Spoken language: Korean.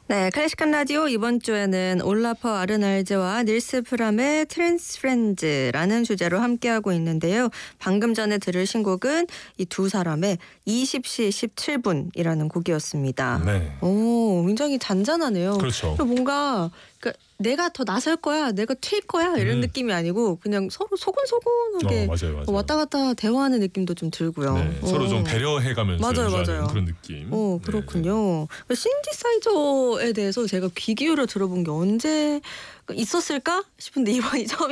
네, 클래식한 라디오 이번 주에는 올라퍼 아르날제와 닐스 프람의 트랜스 프렌즈라는 주제로 함께하고 있는데요. 방금 전에 들으신 곡은 이 두 사람의 20시 17분이라는 곡이었습니다. 네. 오, 굉장히 잔잔하네요. 그렇죠. 뭔가 내가 더 나설 거야, 내가 튈 거야 이런 느낌이 아니고 그냥 서로 소근소근하게 맞아요. 왔다 갔다 대화하는 느낌도 좀 들고요. 네, 서로 좀 배려해가면서 맞아요, 연주하는 맞아요. 그런 느낌. 그렇군요. 신디사이저에 대해서 제가 귀 기울여 들어본 게 언제 있었을까 싶은데 이번이 처음